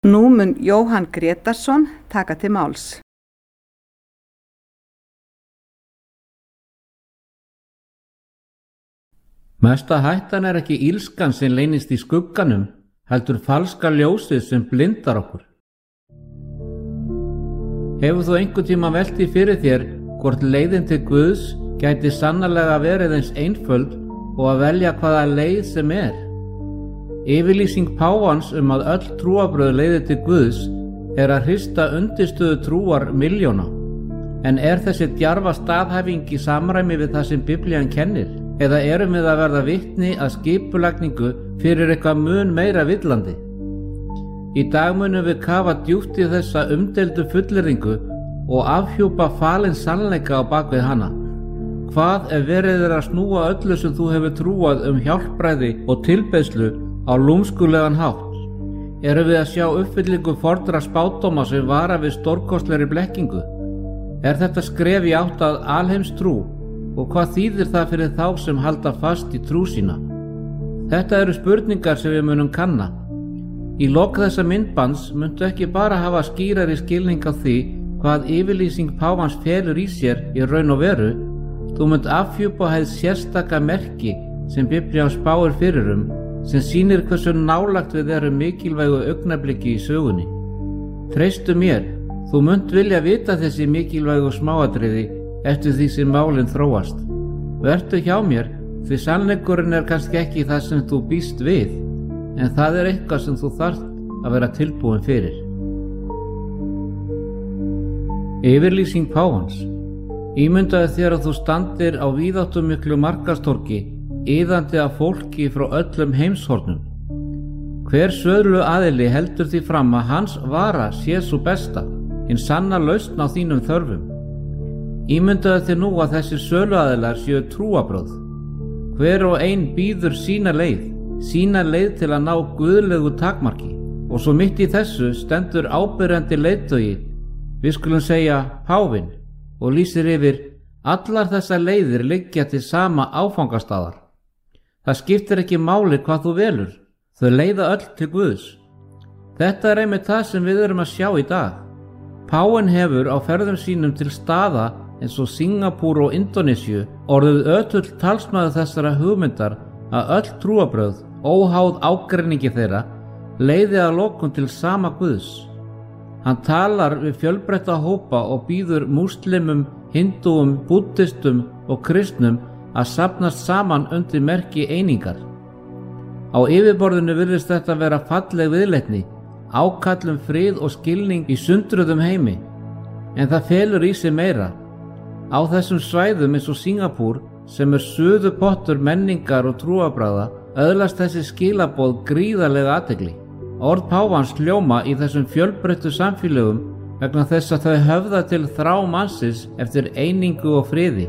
Nú mun Jóhann Grétarsson taka til máls. Mesta hættan ekki ílskan sem leynist í skugganum, heldur falska ljósið sem blindar okkur. Hefur þú einhvern tíma velt því fyrir þér hvort leiðin til Guðs gæti sannarlega verið eins einföld og að velja hvaða leið sem er? Yfirlýsing páfans að öll trúarbrögð leiði til Guðs að hrista undirstöðu trúar milljóna. En þessi djarfa staðhæfing í samræmi við það sem Biblían kennir? Eða erum við að verða vitni að skipulagningu fyrir eitthvað mun meira villandi? Í dag munum við kafa djúpt í þessa umdeildu fullyrðingu og afhjúpa falin sannleika á bakvið hana. Hvað verið að snúa öllu sem þú hefur trúað hjálpræði og tilbeiðslu á lúmskulegan hátt? Erum við að sjá uppfyllingu fornra spádóma sem vara við stórkostlegri blekkingu? Þetta skref í átt að alheimstrú? Og hvað þýðir það fyrir þá sem halda fast í trú sína? Þetta eru spurningar sem við munum kanna. Í lok þessa myndbands muntu ekki bara hafa skýrari skilning á því hvað yfirlýsing páfans felur í sér í raun og veru, þú munt afhjúpa hið sérstaka merki sem Biblían spáir fyrir sem sýnir hversu nálagt við erum mikilvægu augnabliki í sögunni. Treystu mér, þú munt vilja vita þessi mikilvægu smáatriði eftir því sem málin þróast. Vertu hjá mér, því sannleikurinn kannski ekki það sem þú býst við, en það eitthvað sem þú þarft að vera tilbúin fyrir. Yfirlýsing páfans. Ímyndaðu þér að þú standir á víðáttumiklu markaðstorgi, iðandi af fólki frá öllum heimshornum. Hver söðlu aðili heldur því fram að hans vara sé sú besta, hin sanna lausn á þínum þörfum. Ímyndaðu þér nú að þessi söluaðilar séu trúarbrögð. Hver og ein býður sína leið til að ná guðlegu takmarki, og svo mitt í þessu stendur ábyrjandi leiðtogi, við skulum segja páfinn, og lýsir yfir: allar þessar leiðir liggja til sama áfangastaðar. Það skiptir ekki máli hvað þú velur, þau leiða öll til Guðs. Þetta einmitt það sem við erum að sjá í dag. Páfinn hefur á ferðum sínum til staða eins og Singapúr og Indónesíu orðið ötull talsmaður þessara hugmyndar að öll trúarbrögð, óháð ágreiningi þeirra, leiði að lokum til sama Guðs. Hann talar við fjölbreytta hópa og býður múslimum, hindúum, búddistum og kristnum að safnast saman undir merki einingar. Á yfirborðinu virðist þetta vera falleg viðleitni, ákall frið og skilning í sundruðum heimi, en það felur í sig meira. Á þessum svæðum eins og Singapúr, sem suðupottur menningar og trúarbragða, öðlast þessi skilaboð gríðarlega athygli. Orð páfans hljóma í þessum fjölbreyttu samfélögum vegna þess að þau höfða til þrá mannsins eftir einingu og friði.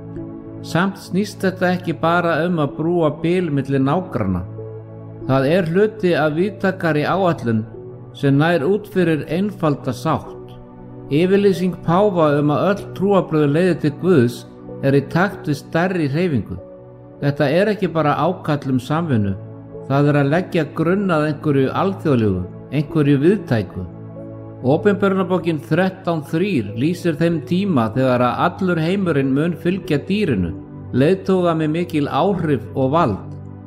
Samt snýst þetta ekki bara að brúa bil milli nágranna. Það hluti af víðtækari áætlun sem nær út fyrir einfalda sátt. Yfirlýsing páfa að öll trúarbrögð leiði til Guðs í takt við stærri hreyfingu. Þetta ekki bara ákall samvinnu, það að leggja grunn að einhverju alþjóðlegu, einhverju viðtæku. Opinberunarbókin 13:3 lýsir þeim tíma þegar að allur heimurinn mun fylgja dýrinu, leiðtoga með mikil áhrif og vald.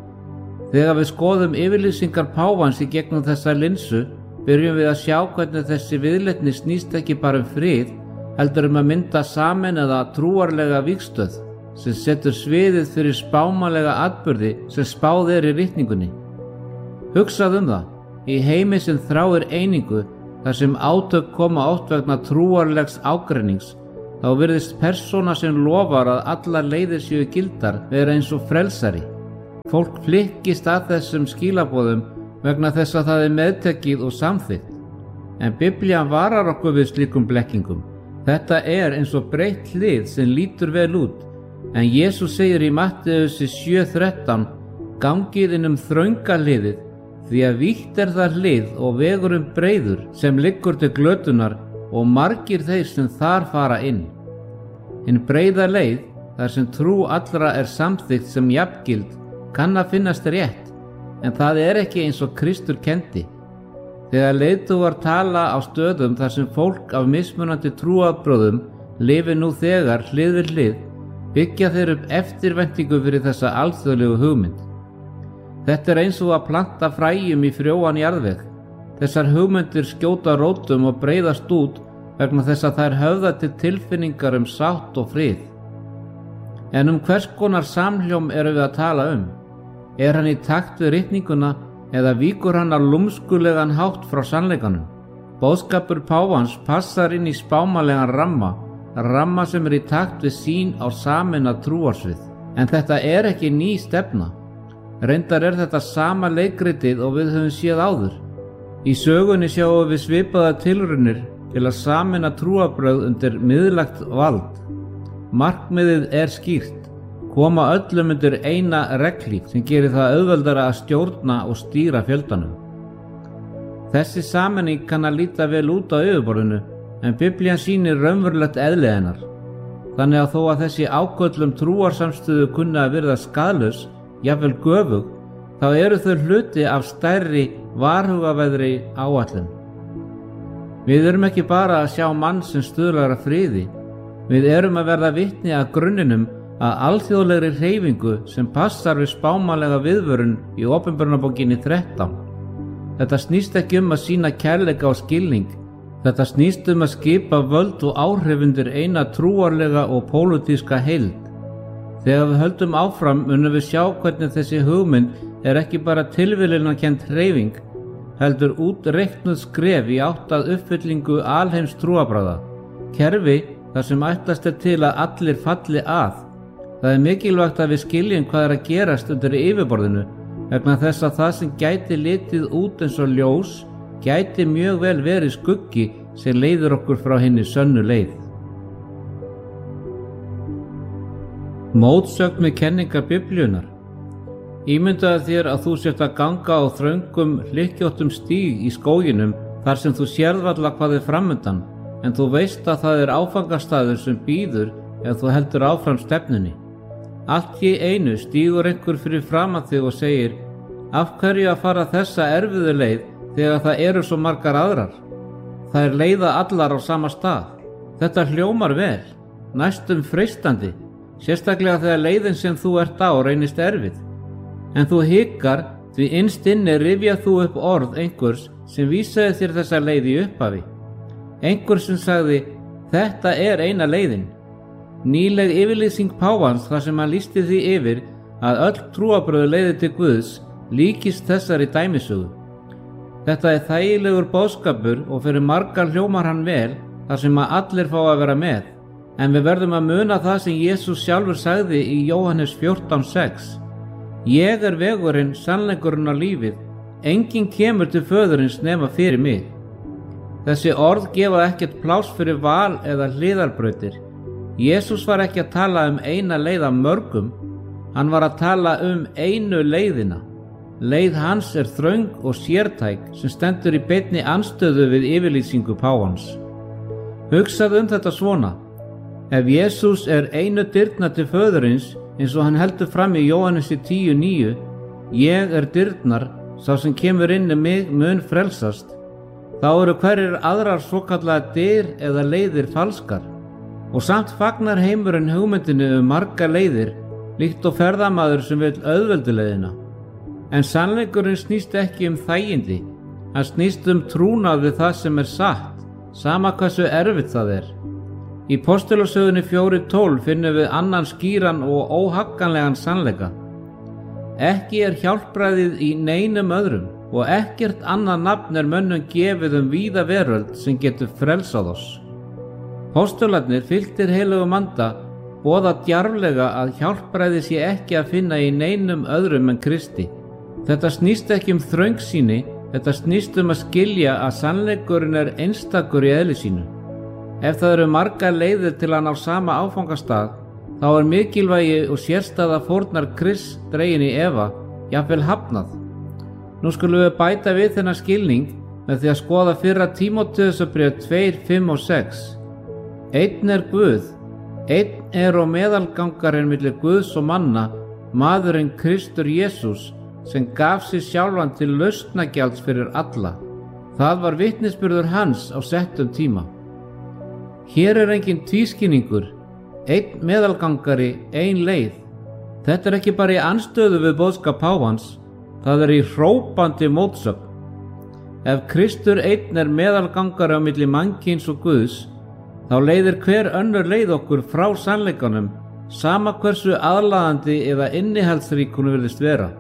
Þegar við skoðum yfirlýsingar páfans í gegnum þessa linsu, byrjum við að sjá hvernig þessi viðleitni snýst ekki bara frið, heldur að mynda sameinaða trúarlega vígstöð sem setur sviðið fyrir spámanlega atburði sem spáð í ritningunni. Hugsað það, í heimi sem þráir einingu, þar sem átök koma oft vegna trúarlegs ágreinings, þá virðist persóna sem lofar að allar leiðir séu gildar vera eins og frelsari. Fólk flykkist að þessum skilaboðum vegna þess að það meðtekið og samþykkt. En Biblían varar okkur við slíkum blekkingum. Þetta eins og breitt hlið sem lítur vel út, en Jesús segir í Matteus 7:13: gangið þrönga hliðið, því að vítt það hlið og vegurinn breiður sem liggur til glötunar, og margir þeir sem þar fara inn. Hin breiða leið, þar sem trú allra samþykkt sem jafngild, kann að finnast rétt, en það ekki eins og Kristur kenndi. Þegar leiðtogar tala á stöðum þar sem fólk af mismunandi trúarbrögðum lifi nú þegar hlið við hlið, byggja þeir upp eftirvæntingu fyrir þessa alþjóðlegu hugmynd. Þetta er eins og að planta fræjum í frjóan jarðveg. Þessar hugmyndir skjóta rótum og breiðast út vegna þess að þær höfða til tilfinningar sátt og frið. En hvers konar samhljóm erum við að tala um? Er hann í takt við ritninguna eða víkur hann á lúmskulegan hátt frá sannleikanum? Boðskapur páfans passar inn í spámalegan ramma sem í takt við sín á sameinað trúarsvið. En þetta er ekki ný stefna. Reyndar er þetta sama leikritið og við höfum séð áður. Í sögunni sjáum við svipaðar tilraunir til að sameina trúarbrögð undir miðlægt vald. Markmiðið er skýrt: koma öllum undir eina reglíf sem gerir það auðveldara að stjórna og stýra fjöldanum. Þessi sameining kann að líta vel út á yfirborðinu, en Biblían sýnir raunverulegt eðli hennar. Þannig að þó að þessi áköllum trúarsamstöðu kunni að virða skaðlaus, jafnvel göfug, þá eru þau hluti af stærri varhugaverðri áætlun. Við erum ekki bara að sjá mann sem stuðlar að friði, við erum að verða vitni að grunninum að alþjóðlegri hreyfingu sem passar við spámanlega viðvörun í Opinberunarbókinni 13. Þetta snýst ekki að sýna kærleika og skilning, þetta snýst að skipa völd og áhrif undir eina trúarlega og pólitíska heild. Þegar við höldum áfram munum við sjá hvernig þessi hugmynd er ekki bara tilviljunarkennd hreyfing, heldur útreiknuð skref í átt að uppfyllingu alheims trúarbragða, kerfi þar sem ætlast er til að allir falli að. Það er mikilvægt að við skiljum hvað er að gerast undir yfirborðinu, vegna þess að það sem gæti litið út eins og ljós gæti mjög vel verið skuggi sem leiðir okkur frá hinni sönnu leið. Mótsögn við kenningar Biblíunnar. Ímyndaðu þér að þú sért að ganga á þröngum, hlykkjóttum stíg í skóginum þar sem þú sérð varla hvað er framundan, en þú veist að það er áfangastaður sem bíður ef þú heldur áfram stefnunni. Allt í einu stígur einhver fyrir framan þig og segir: af hverju að fara þessa erfiðu leið þegar það eru svo margar aðrar? Það er leiða allar á sama stað. Þetta hljómar vel, næstum freistandi, sérstaklega þegar leiðin sem þú ert á reynist erfið. En þú hikar því innst inni rifjað þú upp orð einhvers sem vísaði þér þessa leið í upphafi. Einhver sem sagði: þetta er eina leiðin. Nýleg yfirlýsing páfans þar sem hann lýsti því yfir að öll trúarbrögð leiði til Guðs líkist þessari dæmisögu. Þetta er þægilegur boðskapur og fyrir margar hljómar hann vel þar sem að allir fá að vera með. En við verðum að muna það sem Jesús sjálfur sagði í Jóhannes 14:6. Ég er vegurinn, sannleikurinn og lífið. Enginn kemur til föðurins nema fyrir mig. Þessi orð gefa ekkert pláss fyrir val eða hliðarbrautir. Jesús var ekki að tala eina leið af mörgum, hann var að tala einu leiðina. Leið hans er þröng og sértæk sem stendur í beinni andstöðu við yfirlýsingu páfans. Hugsaðu þetta svona: ef Jesús er einu dyrnar til föðurins, eins og hann heldur fram í Jóhannesi 10:9, ég er dyrnar, sá sem kemur inn í mig mun frelsast, þá eru hverjir aðrar svokallaðar dyr eða leiðir falskar. Og samt fagnar heimurinn hugmyndinu margar leiðir, líkt og ferðamaður sem vill auðvelduleiðina. En sannleikurinn snýst ekki þægindi, hann snýst trúnað við það sem er satt, sama hversu erfitt það er. Í Postulasögunni 4:12 finnum við annan skýran og óhagganlegan sannleika. Ekki er hjálpræðið í neinum öðrum og ekkert annað nafn er mönnum gefið víða veröld sem getur frelsað oss. Postularnir fylltir heilögum anda boða djarflega að hjálpræði sé ekki að finna í neinum öðrum en Kristi. Þetta snýst ekki þröngsýni, þetta snýst að skilja að sannleikurinn er einstakur í eðli sínu. Ef það eru margar leiðir til að ná sama áfangastað, þá er mikilvægi og sérstæða fórnar Krists dregin í efa, jafnvel hafnað. Nú skulum við bæta við þennan skilning með því að skoða fyrra Tímóteusarbréf 2:5 og 6. Einn er Guð, einn er og meðalgangarinn milli Guðs og manna, maðurinn Kristur Jesús, sem gaf sig sjálfan til lausnagjalds fyrir alla. Það var vitnisburður hans á settum tíma. Hér er engin tvískinningur, einn meðalgangari, ein leið. Þetta er ekki bara í andstöðu við boðskap páfans, það er í hrópandi mótsögn. Ef Kristur einn er meðalgangari á milli mannkyns og Guðs, þá leiðir hver önnur leið okkur frá sannleikanum, sama hversu aðlaðandi eða innihaldsrík hún virðist vera.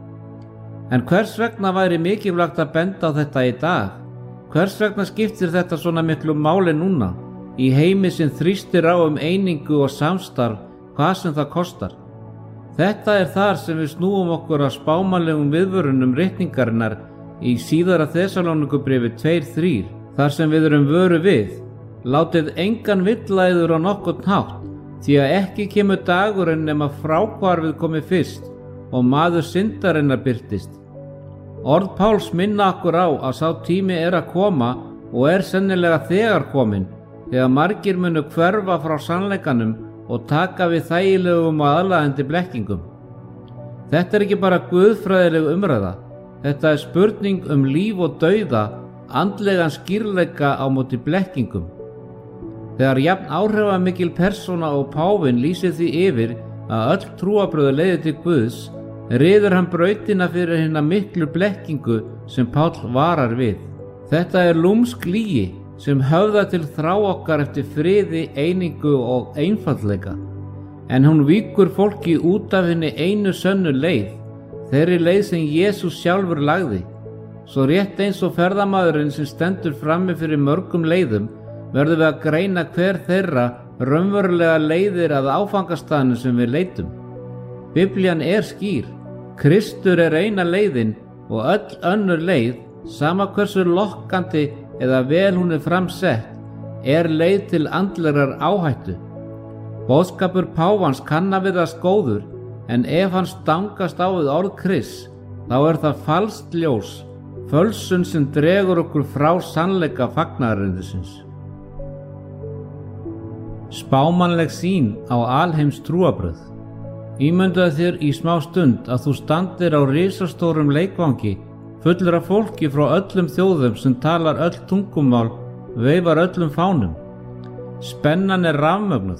En hvers vegna væri mikilvægt að benda á þetta í dag? Hvers vegna skiptir þetta svona miklu máli núna, í heimi sem þrýstir á einingu og samstarf, hvað sem það kostar? Þetta er þar sem við snúum okkur að spámanlegum viðvörunum ritningarinnar í síðara Þessalónikubréfi 2:3, þar sem við erum vöru við: látið engan villæður á nokkurn hátt, því að ekki kemur dagurinn nema fráhvarfið komi fyrst og maður syndarinnar birtist. Orð Páls minna okkur á að sá tími er að koma og er sennilega þegar kominn, þegar margir munu hverfa frá sannleikanum og taka við þægilegum og aðlaðandi blekkingum. Þetta er ekki bara guðfræðileg umræða, þetta er spurning líf og dauða, andlegan skýrleika á móti blekkingum. Þegar jafn áhrifamikil persóna og páfinn lýsir því yfir að öll trúarbrögð leiði til Guðs, ryður hann brautina fyrir hina miklu blekkingu sem Páll varar við. Þetta er lúmsk lygi sem höfðar til þrá okkar eftir friði, einingu og einfaldleika. En hún víkur fólki út af henni einu sönnu leið, þeirri leið sem Jesús sjálfur lagði. Svo rétt eins og ferðamaðurinn sem stendur frammi fyrir mörgum leiðum, verðum við að greina hver þeirra raunverulega leiðir að áfangastaðnum sem við leitum. Biblían er skýr. Kristur er eina leiðin og öll önnur leið, sama hversu lokkandi eða vel hún er framsett, er leið til andlegrar áhættu. Boðskapur páfans kann að virðast góður, en ef hann stangast á við orð Krists, þá er það falskt ljós, fölsun sem dregur okkur frá sannleika fagnaðarerindisins. Spámannleg sýn á alheims trúarbrögð. Ímyndaðu þér í smá stund að þú standir á risastórum leikvangi fullur af fólki frá öllum þjóðum sem talar öll tungumál, veifar öllum fánum. Spennan er rafmögnuð.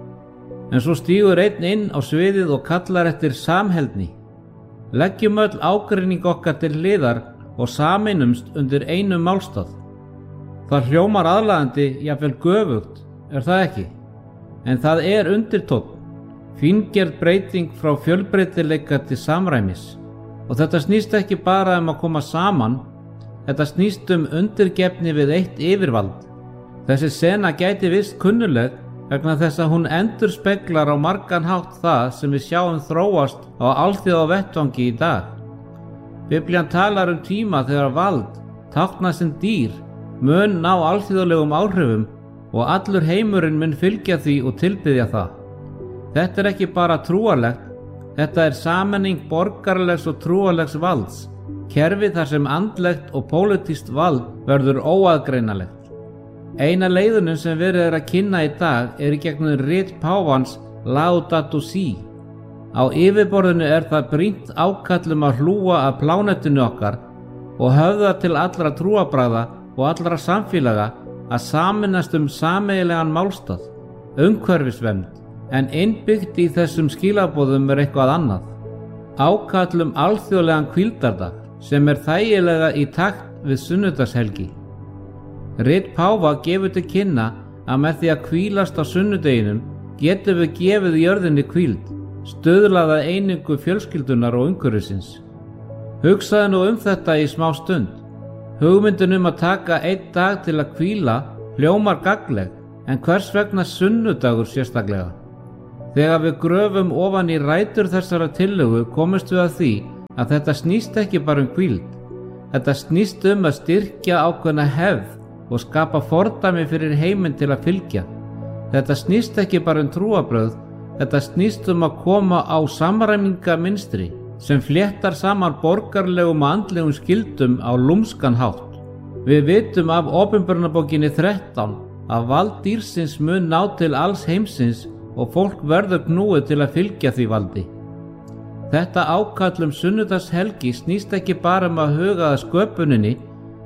En svo stígur einn inn á sviðið og kallar eftir samheldni. Leggjum öll ágreining okkar til hliðar og sameinumst undir einum málstað. Það hljómar aðlaðandi, jafnvel göfugt, er það ekki? En það er undirtónn, fíngerð breyting frá fjölbreytileika til samræmis. Og þetta snýst ekki bara að koma saman, þetta snýst undirgefni við eitt yfirvald. Þessi sena gæti vist kunnuleg vegna þess að hún endurspeglar á margan hátt það sem við sjáum þróast á alþjóðavettvangi í dag. Biblían talar tíma þegar vald, táknað sem dýr, mun ná alþjóðlegum áhrifum og allur heimurinn mun fylgja því og tilbiðja það. Þetta er ekki bara trúarlegt, þetta er sammenning borgaralegs og trúarlegs valds, kerfi þar sem andlegt og pólitískt vald verður óaðgreinalegt. Eina leiðunum sem verið er að kynna í dag er í gegnum rit páfans Laudato Si. Á yfirborðinu er það brýnt ákallum að hlúa að plánetinu okkar og höfða til allra trúarbragða og allra samfélaga að sameinast sameiginlegan málstað, umhverfisvernd, en innbyggt í þessum skilaboðum er eitthvað annað. Ákallum alþjóðlegan hvíldardag sem er þægilega í takt við sunnudagshelgi. Rit páfa gefur til kynna að með því að hvílast á sunnudeginum getum við gefið jörðinni hvíld, stuðlaða einingu fjölskyldunar og umhverfisins. Hugsaðu nú þetta í smá stund. Hugmyndin að taka einn dag til að hvíla hljómar gagnleg, en hvers vegna sunnudagur sérstaklega? Þegar við gröfum ofan í rætur þessara tillögu komumst við að því að þetta snýst ekki bara hvíld. Þetta snýst að styrkja ákveðna hefð og skapa fordæmi fyrir heiminn til að fylgja. Þetta snýst ekki bara trúarbrögð, þetta snýst að koma á samræmingaminstri sem fléttar saman borgarlegum og andlegum skildum á lúmskan hátt. Við vitum af Opinberunarbókinni 13 að vald dýrsins mun ná til alls heimsins og fólk verður knúið til að fylgja því valdi. Þetta ákall sunnudagshelgi snýst ekki bara að huga að sköpuninni,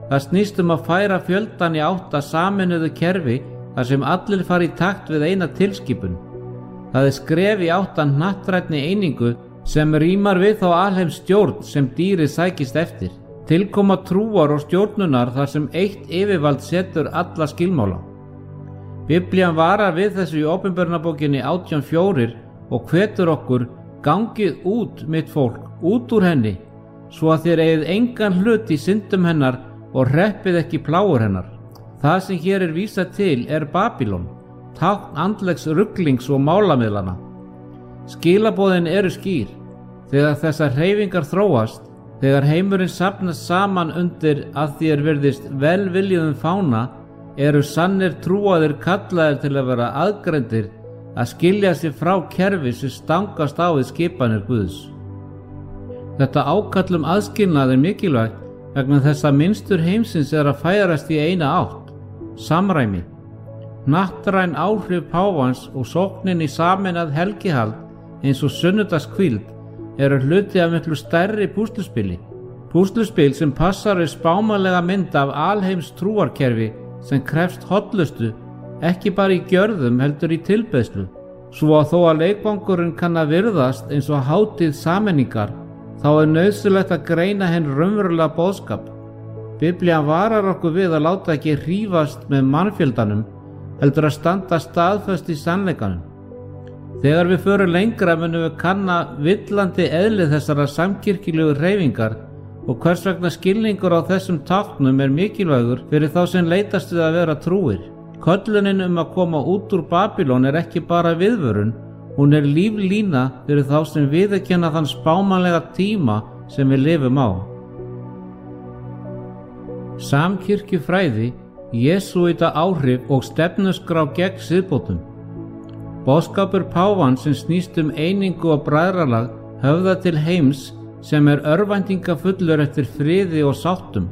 Það snýst að færa fjöldan í átt að sameinuðu kerfi þar sem allir fari í takt við eina tilskipun. Það skref í átt að hnattrænni einingu sem rímar við þá alheimsstjórn sem dýrið sækist eftir. Tilkoma trúar og stjórnunar þar sem eitt yfirvald setur alla skilmála. Biblían varar við þessu í Opinberunarbókinni 18:4 og hvetur okkur: gangið út, mitt fólk, út úr henni, svo að þér eigið engan hlut í syndum hennar og hreppið ekki plágur hennar. Það sem hér vísað til Babýlon, tákn andlegs ruglings og málamiðlana. Skilaboðin eru skýr. Þegar þessar hreyfingar þróast, þegar heimurinn safnast saman undir að því virðist velviljuðum fána, eru sannir trúaðir kallaðir til að vera aðgreindir, að skilja sig frá kerfi sem stangast á við skipanir Guðs. Þetta ákall aðskilnað mikilvægt vegna þess að mynstur heimsins að færast í eina átt, samræmi. Hnattræn áhrif páfans og sóknin í sameinað helgihald eins og sunnudagskvíld eru hluti af miklu stærri púsluspil sem passar við spámanlega mynd af alheims trúarkerfi sem krefst hollustu, ekki bara í gjörðum heldur í tilbeiðslu. Svo að þó að leikvangurinn kann að virðast eins og hátíð sameiningar, þá nauðsynlegt að greina hinn raunverulega boðskap. Biblían varar okkur við að láta ekki hrífast með mannfjöldanum, heldur að standa staðföst í sannleikanum. Þegar við förum lengra munum við kanna villandi eðli þessara samkirkjulegu hreyfingar og hvers vegna skilningur á þessum táknum mikilvægur fyrir þá sem leitast við að vera trúir. Köllunin að koma út úr Babýlon ekki bara viðvörun, hún líflína fyrir þá sem viðurkenna þann spámanlega tíma sem við lifum á. Samkirkjufræði, jesúíta áhrif og stefnuskrá gegn siðbótum. Boðskapur páfans sem snýst einingu og bræðralag höfða til heims sem örvæntingafullur eftir friði og sáttum.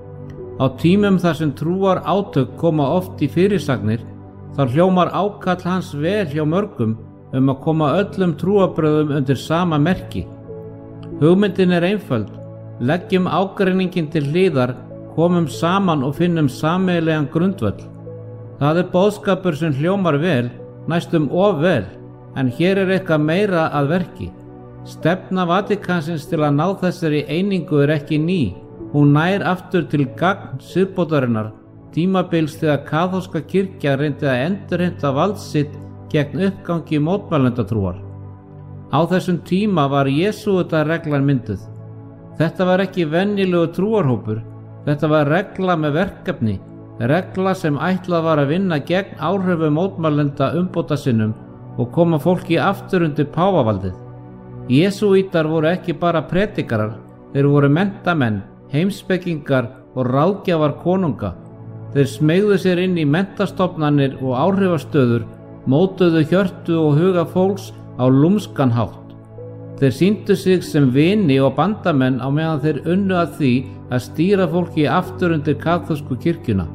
Á tímum þar sem trúar átök koma oft í fyrirsagnir, þá hljómar ákall hans vel hjá mörgum að koma öllum trúarbrögðum undir sama merki. Hugmyndin einföld: leggjum ágreiningin til hliðar, komum saman og finnum sameiginlegan grundvöll. Það boðskapur sem hljómar vel, næstum of vel, en hér eitthvað meira að verki. Stefna Vatíkansins til að ná þessari einingu ekki ný. Hún nær aftur til gagn siðbótarinnar, tímabils þegar kaþólska kirkja reyndi að endurheimta vald sitt gegn uppgangi mótmælendatrúar. Á þessum tíma var jesúítareglan mynduð. Þetta var ekki venjulegu trúarhópur, þetta var regla með verkefni, regla sem ætlað var að vinna gegn áhrifum mótmælenda umbóta sinnum og koma fólki aftur undir páfavaldið. Jesúítar voru ekki bara predikarar, þeir voru menntamenn, heimspekingar og ráðgjafar konunga. Þeir smeygðu sér inn í menntastofnanir og áhrifastöður, mótuðu hjörtu og huga fólks á lúmskan hátt. Þeir sýndu sig sem vini og bandamenn á meðan þeir unnu að því að stýra fólki aftur undir kaþólsku kirkjuna.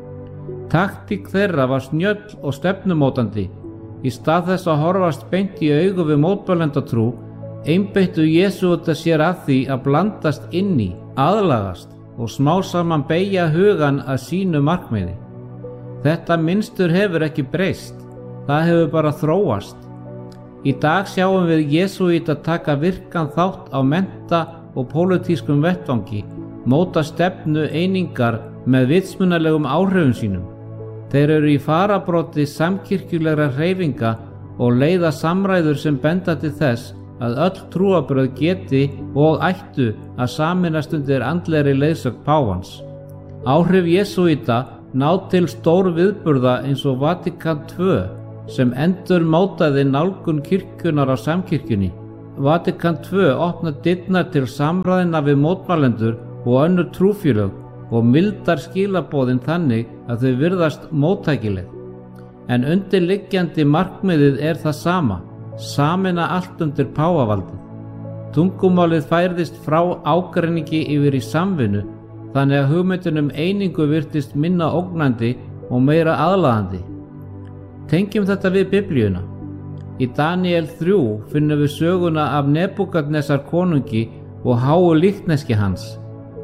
Taktík þeirra var snjöll og stefnumótandi. Í stað þess að horfast beint í augu við mótmælendatrú, einbeittu jesúítar sér að því að blandast inn í, aðlagast og smá saman beygja hugan að sínu markmiði. Þetta mynstur hefur ekki breyst, það hefur bara þróast. Í dag sjáum við jesúíta taka virkan þátt á mennta- og pólitískum vettvangi, móta stefnu einingar með vitsmunalegum áhrifum sínum. Þeir eru í farabroddi samkirkjulegra hreyfinga og leiða samræður sem benda til þess að öll trúarbrögð geti og ættu að sameinast undir andlegri leiðsögn páfans. Áhrif jesúíta ná til stór viðburða eins og Vatíkan II sem endurmótaði nálgun kirkjunar á samkirkjunni. Vatíkan II opnaði dyrnar til samræðina við mótmælendur og önnur trúfélög og mildar skilaboðin þannig að þau virðast móttækileg. En undirliggjandi markmiðið það sama, sameina allt undir páfavaldið. Tungumálið færðist frá ágreiningi yfir í samvinnu, þannig að hugmyndin einingu virtist minna ógnandi og meira aðlaðandi. Tengjum þetta við Biblíuna. Í Daniel 3 finnum við söguna af Nebúkadnesar konungi og háu líkneski hans.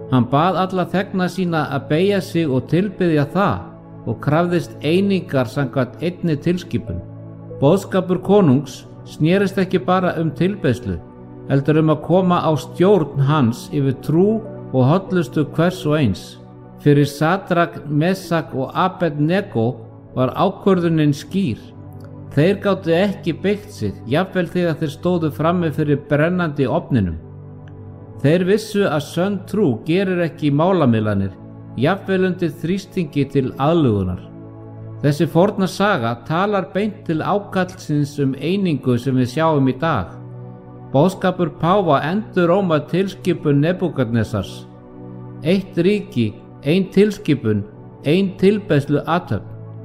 Hann bað alla þegna sína að beygja sig og tilbiðja það og krafðist einingar samkvæmt einni tilskipun. Boðskapur konungs snerist ekki bara tilbeiðslu, heldur að koma á stjórn hans yfir trú og hollustu hvers og eins. Fyrir Sadrak, Mesak og Abednego var ákvörðunin skýr. Þeir gátu ekki beygt sig, jafnvel þegar þeir stóðu frammi fyrir brennandi ofninum. Þeir vissu að sönn trú gerir ekki málamiðlanir, jafnvel undir þrýstingi til aðlugunar. Þessi forna saga talar beint til ákallsins einingu sem við sjáum í dag. Boðskapur páfa enduróma tilskipun Nebúkadnesars. Eitt ríki, ein tilskipun, ein tilbeiðslu athöfn.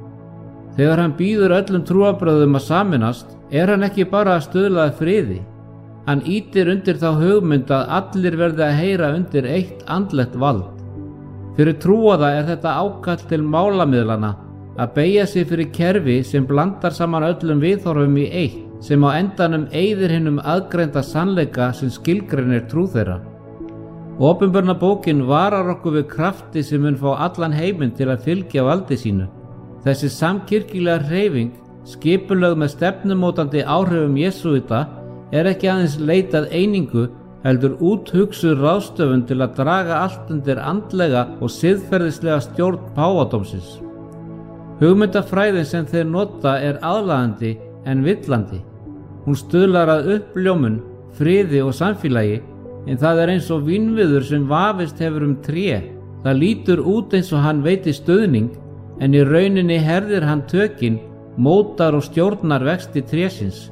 Þegar hann býður öllum trúarbrögðum að sameinast, hann ekki bara að stuðla að friði. Hann ýtir undir þá hugmynd að allir verði að heyra undir eitt andlegt vald. Fyrir trúaða þetta ákall til málamiðlana að beygja sig fyrir kerfi sem blandar saman öllum viðhorfum í eitt, sem á endanum eyðir hinum aðgreinda sannleika sem skilgreinir trú þeirra. Opinberunarbókin varar okkur við krafti sem mun fá allan heiminn til að fylgja valdi sínu. Þessi samkirkjulega hreyfing, skipulögð með stefnumótandi áhrifum jesúita, ekki aðeins leitað einingu, heldur úthugsuð ráðstöfun til að draga allt undir andlega og siðferðislega stjórn páfadómsins. Hugmyndafræðin sem þeir nota aðlaðandi en villandi. Hún stuðlar að uppljómun, friði og samfélagi, en það eins og vínviður sem vafist hefur tré. Það lítur út eins og hann veiti stuðning, en í rauninni herðir hann tökin, mótar og stjórnar vexti trésins.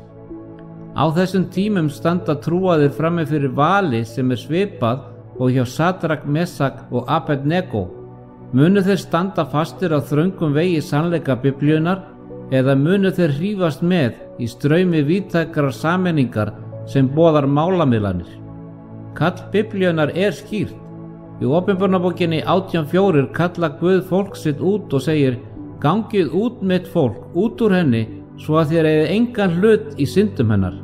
Á þessum tímum standa trúaðir frammi fyrir vali sem svipað og hjá Sadrak, Mesak og Abednego. Munu þeir standa fastir á þröngum vegi sannleika Biblíunnar, eða munu þeir hrífast með í straumi víðtækrar sameiningar sem boðar málamiðlanir. Kall Biblíunnar skýrt. Í Opinberunarbókinni 18:4 kalla Guð fólk sitt út og segir: Gangið út mitt fólk, út úr henni, svo að þér eigið engan hlut í syndum hennar.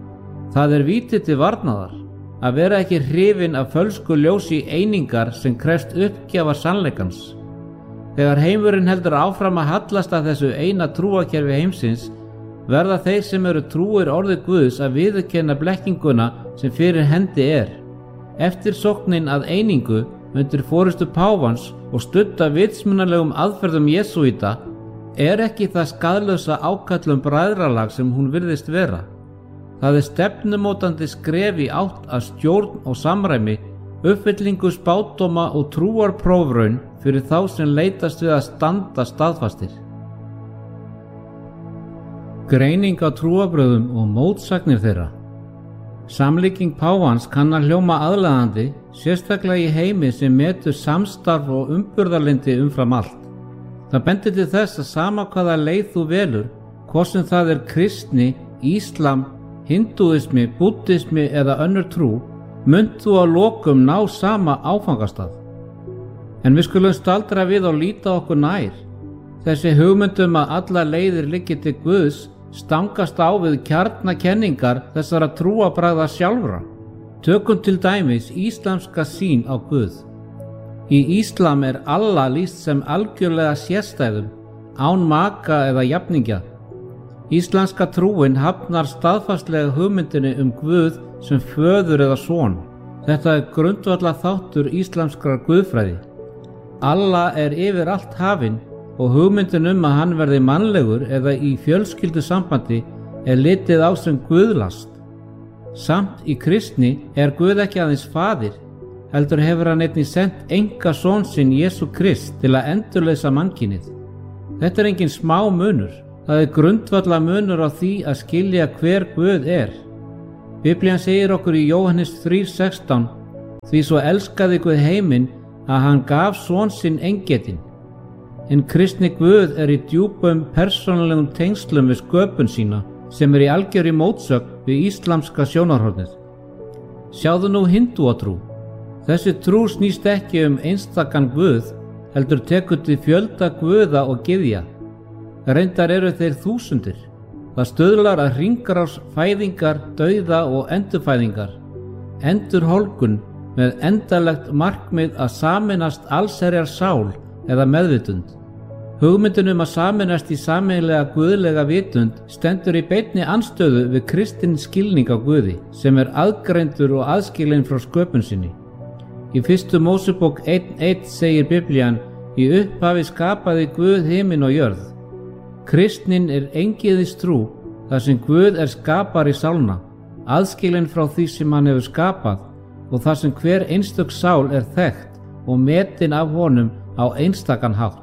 Það víti til varnaðar, að vera ekki hrifin af fölsku ljósi einingar sem krefst uppgjafar sannleikans. Þegar heimurinn heldur áfram að hallast að þessu eina trúarkerfi heimsins, verða þeir sem eru trúir orði Guðs að viðurkenna blekkinguna sem fyrir hendi Eftirsóknin að einingu undir forystu páfans og studda vitsmunalegum aðferðum jesúita ekki það skaðlausa ákall bræðralag sem hún virðist vera. Það stefnumótandi skref í átt að stjórn og samræmi, uppfyllingu spádóma og trúarprófraun fyrir þá sem leitast við að standa staðfastir. Greining á trúarbrögðum og mótsagnir þeirra. Samlíking páfans kann að hljóma aðlaðandi, sérstaklega í heimi sem metur samstarf og umburðarlyndi umfram allt. Það bendir til þess að sama hvaða leið þú velur, hvort sem það kristni, íslam, hindúismi, búddismi eða önnur trú, munt þú að lokum ná sama áfangastað. En við skulum staldra við og líta okkur nær. Þessi hugmyndum að alla leiðir liggi til Guðs stangast á við kjarnakenningar þessara trúarbragða sjálfra. Tökum til dæmis íslamska sýn á Guð. Í íslam Allah lýst sem algjörlega sérstæðum, án maka eða jafningja. Íslamska trúin hafnar staðfastlega hugmyndinni Guð sem föður eða son. Þetta grundvallar þáttur íslamskrar guðfræði. Allah yfir allt hafinn og hugmyndin að hann verði mannlegur eða í fjölskyldu sambandi litið á sem guðlast. Samt í kristni Guð ekki aðeins faðir, heldur hefur hann einnig sent einkasón sinn Jesú Krist til að endurleysa mannkynið. Þetta engin smá munur. Það grundvallar munur á því að skilja hver Guð Biblían segir okkur í Jóhannes 3:16: Því svo elskaði Guð heiminn að hann gaf son sinn eingetinn. En kristni Guð í djúpum persónulegum tengslum við sköpun sína, sem í algjörri mótsögn við íslamska sjónarhornið. Sjáðu nú hindúatrú. Þessi trú snýst ekki einstakan Guð, heldur tekur til fjölda guða og gyðja. Reyndar þeir þúsundir. Það stuðlar að hringrás fæðingar, dauða og endurfæðingar, endurhólgun, með endalegt markmið að sameinast allsherjar sál eða meðvitund. Hugmyndin að sameinast í sameiginlega guðlega vitund stendur í beinni andstöðu við kristinn skilning á Guði, sem aðgreindur og aðskilinn frá sköpun sinni. Í 1. Mósebók 1:1 segir Biblían: Í upphafi skapaði Guð himinn og jörð. Kristnin eingyðis trú, þar sem Guð skapari sálna, aðskilinn frá því sem hann hefur skapað, og þar sem hver einstök sál þekkt og metin af honum á einstakan hátt.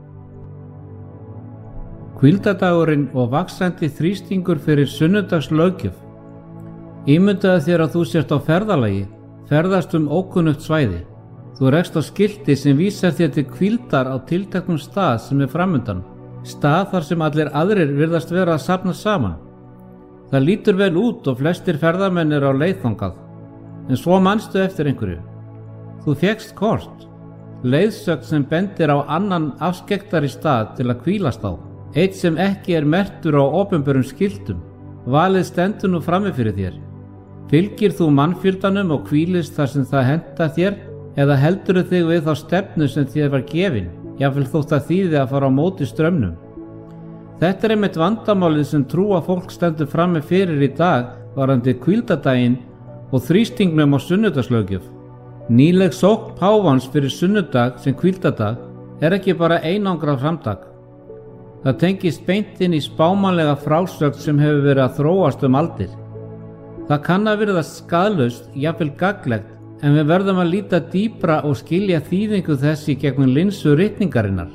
Hvíldardagurinn og vaxandi þrýstingur fyrir sunnudagslöggjöf. Ímyndaðu þér að þú sért á ferðalagi, ferðast ókunnugt svæði. Þú rekst á skilti sem vísar þér til hvíldar á tilteknum stað sem framundan, stað þar sem allir aðrir virðast vera að safna saman. Það lítur vel út og flestir ferðamenn á leið þangað, en svo manstu eftir einhverju. Þú fékkst kort, leiðsögn sem bendir á annan afskekktari stað til að hvílast á, eitt sem ekki merktur á opinberum skiltum. Valið stendur nú frammi fyrir þér. Fylgir þú mannfjöldanum og hvílist þar sem það henta þér, eða heldurðu þig við þá stefnu sem þér var gefin, jafnvel þótt að þýði að fara á móti straumnum? Þetta einmitt vandamálið sem trúa fólk stendur frammi fyrir í dag varðandi hvíldardaginn og þrýstingnum á sunnudagslöggjöf. Nýleg sókn páfans fyrir sunnudag sem hvíldardag ekki bara einangrað framtak. Það tengist beint inn í spámanlega frásögn sem hefur verið að þróast aldir. Það kann að virðast skaðlaust, jafnvel gagnlegt, en við verðum að líta dýpra og skilja þýðingu þess í gegnum linsu ritningarinnar.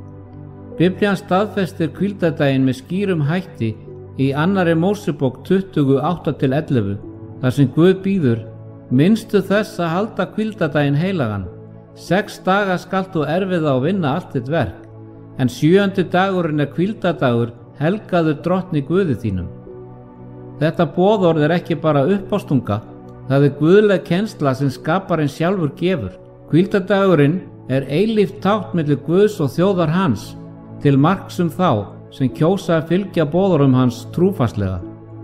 Biblían staðfestir hvíldardaginn með skýrum hætti í 2. Mósebók 20:8-11, þar sem Guð býður: Minnstu þess að halda hvíldardaginn heilagan. 6 daga skalt þú erfiða og vinna allt þitt verk, en 7. dagurinn hvíldardagur, helgaður drottni Guði þínum. Þetta boðorð ekki bara uppástunga, það guðleg kennsla sem skaparinn sjálfur gefur. Hvíldardagurinn eilíft tákn milli Guðs og þjóðar hans, til marks þá sem kjósa að fylgja boðorðum hans trúfastlega.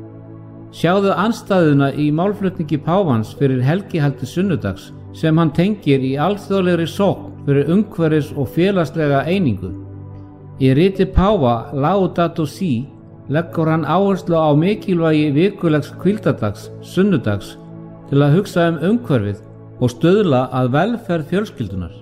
Sjáðu andstæðuna í málflutningi páfans fyrir helgihaldi sunnudags, sem hann tengir í alþjóðlegri sókn fyrir umhverfis og félagslega einingu. Í riti páfa Laudato Si leggur hann áherslu á mikilvægi vikulegs hvíldardags, sunnudags, til að hugsa umhverfið og stuðla að velferð fjölskyldunar.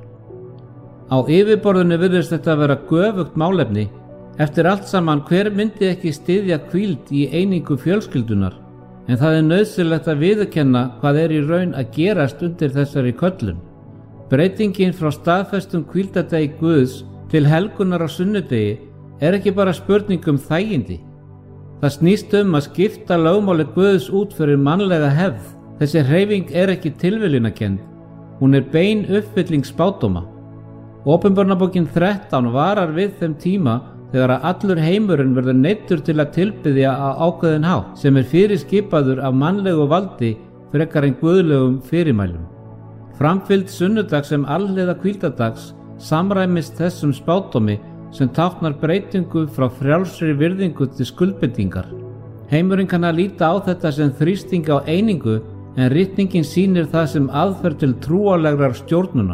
Á yfirborðinu virðist þetta vera göfugt málefni. Eftir allt saman, hver myndi ekki styðja hvíld í einingu fjölskyldunar, en það nauðsynlegt að viðurkenna hvað í raun að gerast undir þessari köllun. Breytingin frá staðfestum hvíldardegi Guðs til helgunar á sunnudegi ekki bara spurning þægindi. Það snýst að skipta lögmáli Guðs út fyrir mannlega hefð. Þessi hreyfing ekki tilviljunarkennd, hún bein uppfylling spádóma. Åpenbarnabókin 13 varar við þeim tíma þegar allur heimurinn verður neyddur til að tilbiðja á ákveðinn hátt sem fyrirskipaður af mannlegu valdi frekar en guðlegum fyrirmælum. Framfylgd sunnudags sem alhliða hvíldardags samræmist þessum spádómi sem táknar breytingu frá frjálsri virðingu til skuldbindingar. Heimurinn kann að líta á þetta sem þrýsting á einingu, en ritningin sýnir það sem aðferð til trúarlegrar stjórnunar.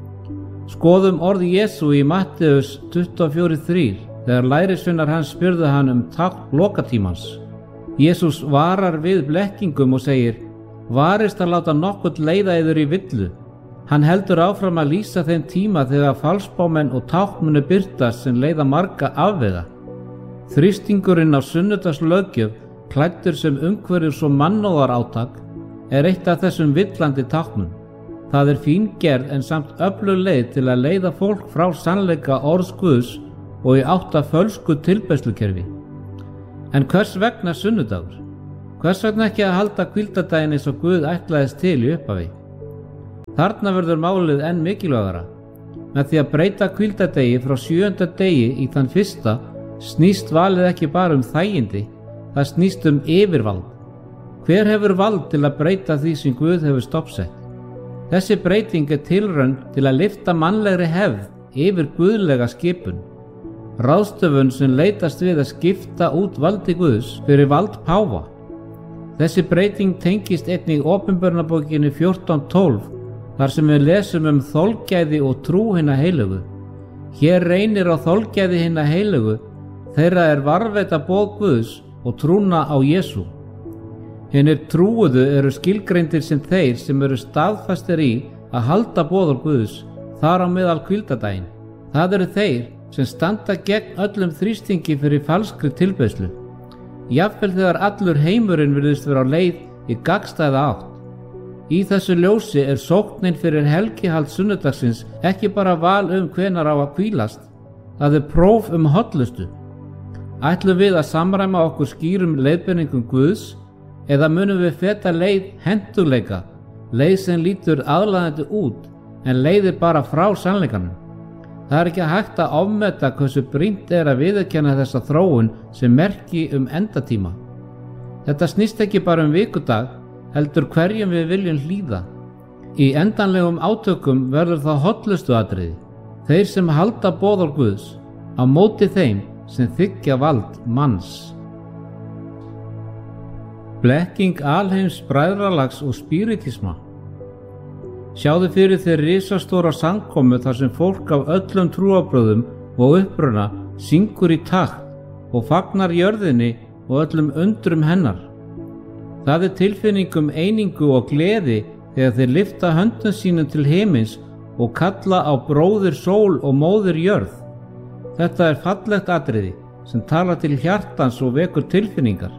Skoðum orð Jesú í Matteus 24:3 þegar lærisveinar hans spurðu hann tákn lokatímans. Jesús varar við blekkingum og segir: Varist að láta nokkurn leiða yður í villu. Hann heldur áfram að lýsa þeim tíma þegar falsspámenn og tákn munu birtast sem leiða marga afvega. Þrýstingurinn á sunnudagslöggjöf, klæddur sem umhverfis og mannúðarátak, eitt af þessum villandi táknum. Það fíngerð en samt öflug leið til að leiða fólk frá sannleika orðs Guðs og í átt að fölsku tilbeiðslukerfi. En hvers vegna sunnudagur? Hvers vegna ekki að halda hvíldardaginn eins og Guð ætlaðist til í upphafi? Þarna verður málið enn mikilvægara. Með því að breyta hvíldardegi frá 7. degi í þann 1. snýst valið ekki bara þægindi, það snýst yfirvald. Hver hefur vald til að breyta því sem Guð hefur stoppsett? Þessi breyting tilraun til að lyfta mannlegri hefð yfir guðlega skipun. Ráðstöfun sem leitast við að skipta út valdi Guðs fyrir vald páfa. Þessi breyting tengist einnig Åpenbarnabókinni 14:12 þar sem við lesum þolgæði og trú hinna heilögu. Hér reynir á þolgæði hinna heilögu, þeirra varðveita boð Guðs og trúna á Jesú. Hinir trúuðu eru skilgreindir sem þeir sem eru staðfastir í að halda boð Guðs, þar á meðal hvíldardaginn. Það eru þeir sem standa gegn öllum þrýstingi fyrir falskri tilbeiðslu, jafnvel þegar allur heimurinn virðist vera á leið í gagnstæða átt. Í þessu ljósi sóknin fyrir helgihald sunnudagsins ekki bara val hvenær á að hvílast, það próf hollustu. Ætlum við að samræma okkur skýrum leiðbeiningum Guðs, eða munum við feta leið hentugleika, leið sem lítur aðlaðandi út en leiðir bara frá sannleikanum? Það ekki hægt að ofmeta hversu brýnt að viðurkenna þessa þróun sem merki endatíma. Þetta snýst ekki bara vikudag, heldur hverjum við viljum hlýða. Í endanlegum átökum verður það hollustu atriði, þeir sem halda boð Guðs, á móti þeim sem þiggja vald manns. Blekking alheims bræðralags og spiritisma. Sjáðu fyrir þér risastóra samkomu þar sem fólk af öllum trúarbrögðum og uppruna syngur í takt og fagnar jörðinni og öllum undrum hennar. Það tilfinning einingu og gleði þegar þeir lyfta höndum sínum til himins og kalla á bróðir sól og móðir jörð. Þetta fallegt atriði sem talar til hjartans og vekur tilfinningar.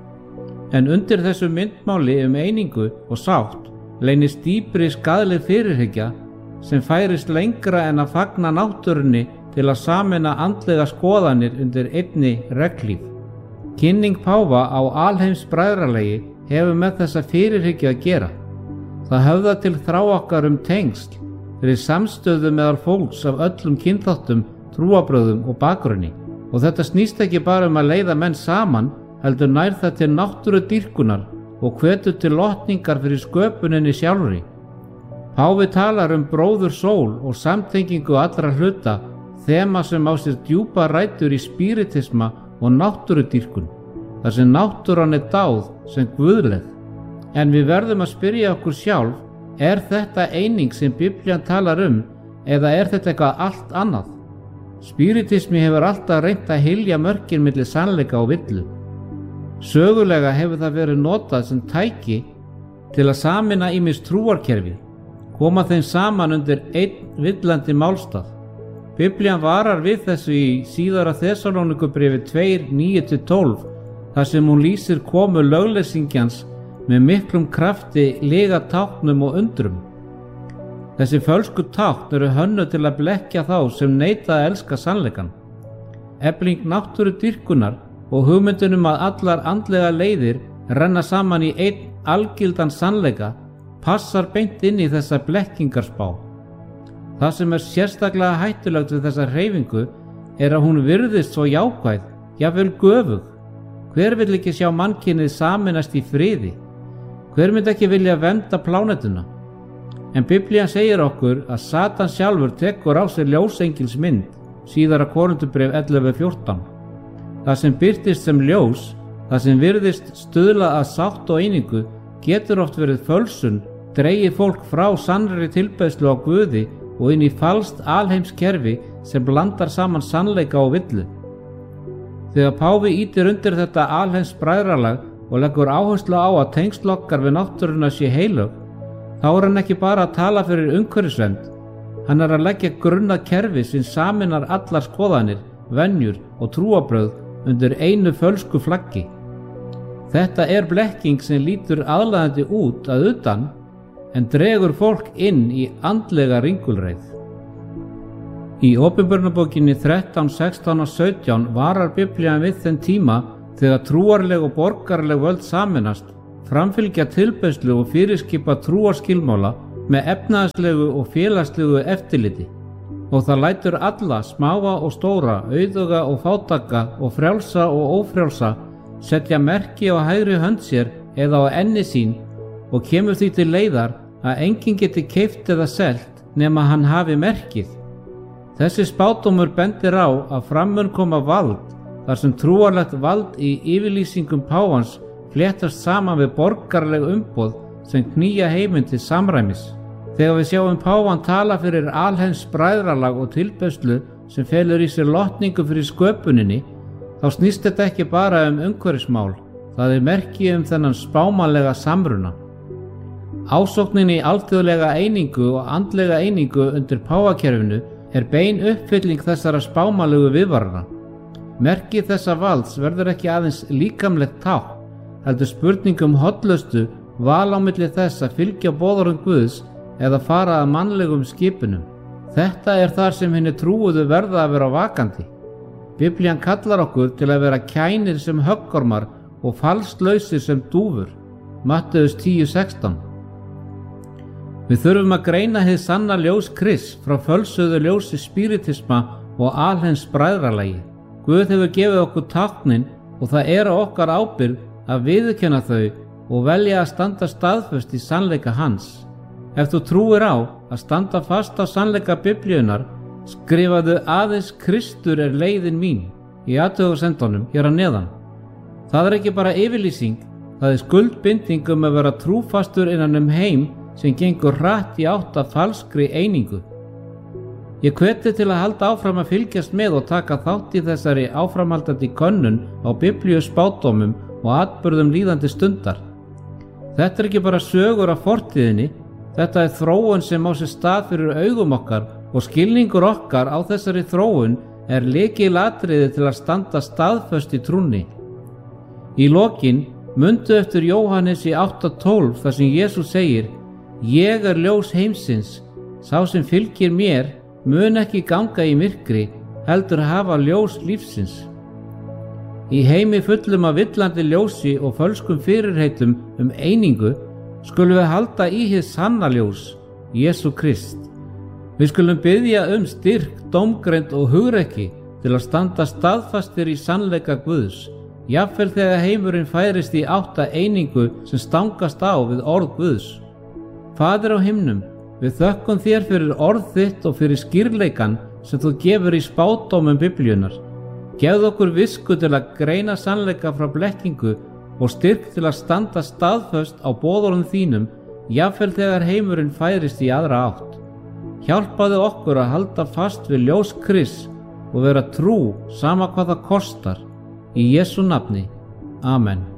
En undir þessu myndmáli einingu og sátt leynist dýpri skaðleg fyrirhyggja sem færist lengra en að fagna náttúrunni til að sameina andlega skoðanir undir einni reglíf. Kynning páfa á alheims bræðralagi hefur með þessa fyrirhyggju að gera. Það höfðar til þrá okkar tengsl fyrir samstöðu meðal fólks af öllum kynþáttum, trúarbrögðum og bakgrunni. Og þetta snýst ekki bara að leiða menn saman, heldur nær það til náttúrudýrkunar og hvetur til lotningar fyrir sköpuninni sjálfri. Páfi talar bróður sól og samtengingu allra hluta, þema sem á sér djúpa rætur í spiritisma og náttúrudýrkun, þar sem náttúran dáð sem guðleg. En við verðum að spyrja okkur sjálf, þetta eining sem Biblían talar eða þetta eitthvað allt annað? Spiritismi hefur alltaf reynt að hylja mörkin milli sannleika og villu. Sögulega hefur það verið notað sem tæki til að sameina ýmis trúarkerfi, koma þeim saman undir einn villandi málstað. Biblían varar við þessu í síðara Þessalónikubréfi 2:9-12, þar sem hún lýsir komu lögleysingjans með miklum krafti, lyga táknum og undrum. Þessi fölsku tákn hönnuð til að blekkja þá sem neita að elska sannleikann. Efling náttúrudýrkunar og hugmyndin að allar andlega leiðir renna saman í einn algildan sannleika passar beint inn í þessa blekkingarspá. Það sem sérstaklega hættulegt við þessa hreyfingu að hún virðist svo jákvæð, jafnvel göfug. Hver vill ekki sjá mannkynið sameinast í friði? Hver myndi ekki vilja vernda plánetuna? En Biblían segir okkur að Satan sjálfur tekur á sig ljósengils mynd, síðara Korinthubréf 11:14. Það sem birtist sem ljós, það sem virðist stuðla að sátt og einingu, getur oft verið fölsun, dregið fólk frá sannri tilbeiðslu á Guði og inn í falskt alheimskerfi sem blandar saman sannleika og villu. Þegar páfi ýtir undir þetta alheims bræðralag og leggur áherslu á að tengsl okkar við náttúruna sé heilög, þá hann ekki bara að tala fyrir umhverfisvernd, hann að leggja grunn að kerfi sem sameinar allar skoðanir, venjur og trúarbrögð undir einu fölsku flaggi. Þetta blekking sem lítur aðlaðandi út að utan en dregur fólk inn í andlega ringulreið. Í Opinberunarbókinni 13, 16 og 17 varar Biblían við þeim tíma þegar trúarleg og borgarleg völd sameinast, framfylgja tilbeiðslu og fyrirskipa trúarskilmála með efnahagslegu og félagslegu eftirliti. Og það lætur alla, smáa og stóra, auðuga og fátaka og frjálsa og ófrjálsa setja merki á hægri hönd sér eða á enni sín og kemur því til leiðar að enginn geti keypt eða selt nema hann hafi merkið. Þessi spádómur bendir á að frammun koma vald þar sem trúarlegt vald í yfirlýsingum páfans fléttast saman við borgarleg umboð sem knýja heiminn til samræmis. Þegar við sjáum páfann tala fyrir alheims bræðralag og tilbeiðslu sem felur í sér lotningu fyrir sköpuninni, þá snýst þetta ekki bara umhverfismál, það merki þennan spámanlega samruna. Ásóknin í alþjóðlega einingu og andlega einingu undir páfakerfinu bein uppfylling þessara spámanlegu viðvarana. Merki þessa valds verður ekki aðeins líkamlegt tákn, heldur spurningum hollustu, val á milli þess að fylgja boðorðum Guðs eða fara að mannlegum skipunum. Þetta þar sem hinni trúuðu verða að vera vakandi. Biblían kallar okkur til að vera kænir sem höggormar og falslausir sem dúfur. Matteus 10:16. Við þurfum að greina hið sanna ljós Krists frá fölsuðu ljósi spiritisma og alheims bræðralagi. Guð hefur gefið okkur táknin og það á okkar ábyrgð að viðurkenna þau og velja að standa staðföst í sannleika hans. Ef þú trúir á að standa fast á sannleika Biblíunnar, skrifaðu aðeins Kristur leiðin mín í athugasemdunum hér að neðan. Það ekki bara yfirlýsing, það skuldbinding að vera trúfastur innan heim sem gengur hratt í átt að falskri einingu. Ég hveti til að halda áfram að fylgjast með og taka þátt í þessari áframhaldandi könnun á Biblíu spádómum og atburðum líðandi stundar. Þetta ekki bara sögur af fortíðinni, þetta þróun sem á sér stað fyrir augum okkar og skilningur okkar á þessari þróun lykilatriði til að standa staðföst í trúnni. Í lokin mundu eftir Jóhannes í 8:12 þar sem Jesús segir: Ég ljós heimsins, sá sem fylgir mér mun ekki ganga í myrkri, heldur hafa ljós lífsins. Í heimi fullum af villandi ljósi og fölskum fyrirheitum einingu skulum við halda í hið sanna ljós, Jesú Krist. Við skulum biðja styrk, dómgreind og hugrekki til að standa staðfastir í sannleika Guðs, jafnvel þegar heimurinn færist í átt að einingu sem stangast á við orð Guðs. Faðir á himnum, við þökkum þér fyrir orð þitt og fyrir skýrleikan sem þú gefur í spádómum Biblíunnar. Gefðu okkur visku til að greina sannleika frá blekkingu og styrk til að standa staðföst á boðorðum þínum, jafnvel þegar heimurinn færist í aðra átt. Hjálpaðu okkur að halda fast við ljós Krists og vera trú sama hvað það kostar. Í Jesú nafni. Amen.